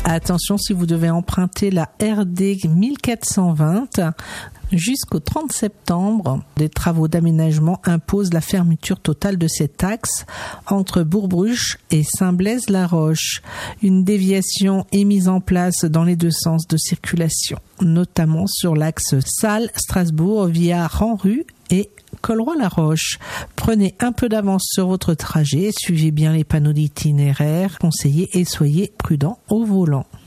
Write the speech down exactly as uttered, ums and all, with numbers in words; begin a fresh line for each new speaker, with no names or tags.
Attention, si vous devez emprunter la R D mille quatre cent vingt, jusqu'au trente septembre, des travaux d'aménagement imposent la fermeture totale de cet axe entre Bourg-Bruche et Saint-Blaise-la-Roche. Une déviation est mise en place dans les deux sens de circulation, notamment sur l'axe Salles-Strasbourg via Ranru et Colroy-la-Roche. Prenez un peu d'avance sur votre trajet, suivez bien les panneaux d'itinéraire conseillés et soyez prudents au volant.